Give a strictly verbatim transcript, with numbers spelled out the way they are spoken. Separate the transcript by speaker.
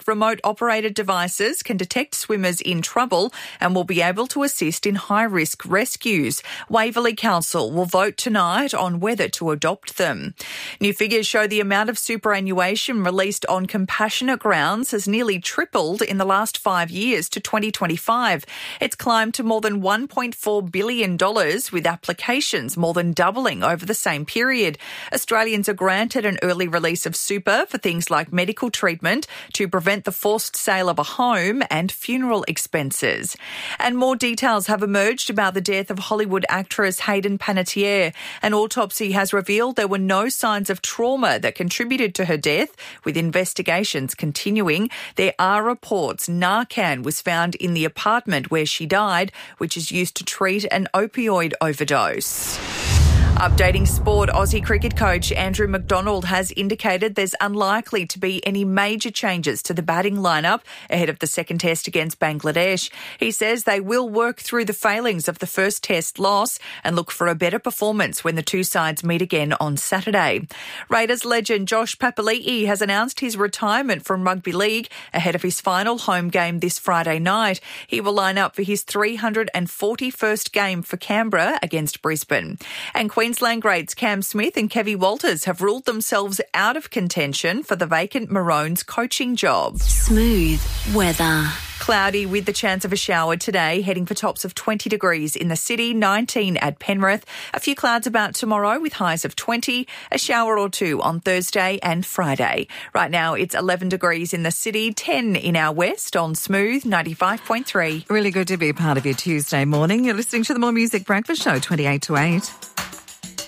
Speaker 1: remote-operated devices can detect swimmers in trouble and will be able to assist in high-risk rescues. Waverley Council will vote tonight on whether to adopt them. New figures show the amount of superannuation released on compassionate grounds has nearly tripled in the last five years to twenty twenty-five. It's climbed to more than one point four billion dollars, with applications more than doubling over the same period. Australians are granted an early release of super for things like medical treatment to prevent the forced sale of a home and funeral expenses. And more details have emerged about the death of Hollywood actress Hayden Panettiere. An autopsy has revealed there were no signs of trauma that contributed to her death, with investigations continuing. There are reports Narcan was found in the apartment where she died, which is used to treat an opioid overdose. Updating sport, Aussie cricket coach Andrew McDonald has indicated there's unlikely to be any major changes to the batting lineup ahead of the second test against Bangladesh. He says they will work through the failings of the first test loss and look for a better performance when the two sides meet again on Saturday. Raiders legend Josh Papali'i has announced his retirement from rugby league ahead of his final home game this Friday night. He will line up for his three hundred forty-first game for Canberra against Brisbane. And Queensland greats Cam Smith and Kevy Walters have ruled themselves out of contention for the vacant Maroons coaching job.
Speaker 2: Smooth weather.
Speaker 1: Cloudy with the chance of a shower today, heading for tops of twenty degrees in the city, nineteen at Penrith. A few clouds about tomorrow with highs of twenty, a shower or two on Thursday and Friday. Right now it's eleven degrees in the city, ten in our west on Smooth ninety-five point three.
Speaker 3: Really good to be part of your Tuesday morning. You're listening to the More Music Breakfast Show, twenty-eight to eight.